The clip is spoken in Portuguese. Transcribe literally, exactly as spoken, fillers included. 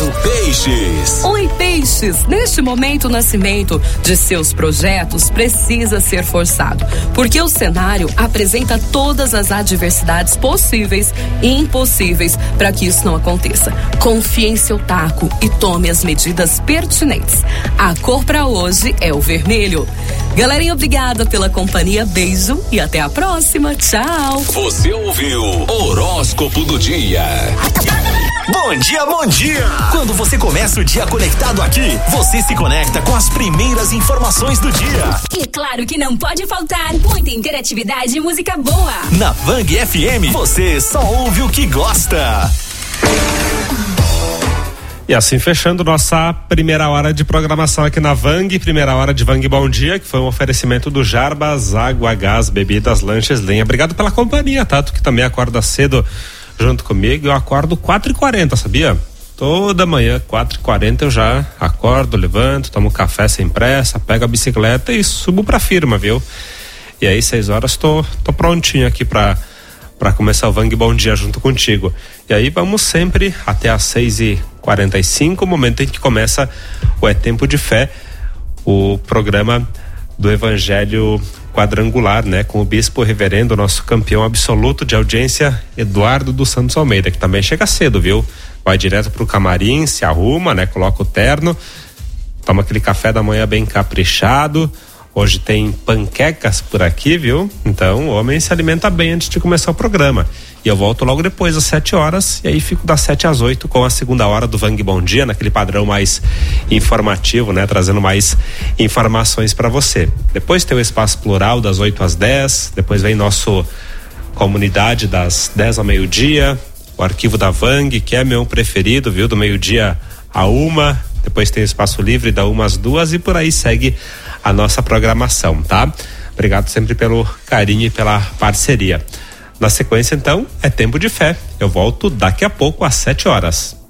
Beijo. Peixes. Oi, Peixes. Neste momento, o nascimento de seus projetos precisa ser forçado, porque o cenário apresenta todas as adversidades possíveis e impossíveis para que isso não aconteça. Confie em seu taco e tome as medidas pertinentes. A cor para hoje é o vermelho. Galerinha, obrigada pela companhia. Beijo e até a próxima. Tchau. Você ouviu Horóscopo do Dia. Bom dia, bom dia! Quando você começa o dia conectado aqui, você se conecta com as primeiras informações do dia. E claro que não pode faltar muita interatividade e música boa. Na Vang F M, você só ouve o que gosta. E assim fechando nossa primeira hora de programação aqui na Vang, primeira hora de Vang Bom Dia, que foi um oferecimento do Jarbas, água, gás, bebidas, lanches, lenha. Obrigado pela companhia, tá? Tu que também acorda cedo junto comigo. Eu acordo quatro e quarenta, sabia? Toda manhã, quatro e quarenta, eu já acordo, levanto, tomo café sem pressa, pego a bicicleta e subo pra firma, viu? E aí, seis horas, tô, tô prontinho aqui pra, pra começar o Vang Bom Dia junto contigo. E aí, vamos sempre até às seis e quarenta e cinco, o momento em que começa o É Tempo de Fé, o programa do Evangelho Quadrangular, né? Com o Bispo Reverendo, nosso campeão absoluto de audiência, Eduardo dos Santos Almeida, que também chega cedo, viu? Vai direto pro camarim, se arruma, né? Coloca o terno, toma aquele café da manhã bem caprichado. Hoje tem panquecas por aqui, viu? Então o homem se alimenta bem antes de começar o programa. E eu volto logo depois, às sete horas, e aí fico das sete às oito com a segunda hora do Vang Bom Dia, naquele padrão mais informativo, né? Trazendo mais informações para você. Depois tem o Espaço Plural das oito às dez, depois vem nosso Comunidade das dez ao meio-dia, o Arquivo da Vang, que é meu preferido, viu? Do meio-dia a uma, depois tem o Espaço Livre da uma às duas e por aí segue a nossa programação, tá? Obrigado sempre pelo carinho e pela parceria. Na sequência, então, é Tempo de Fé. Eu volto daqui a pouco às sete horas.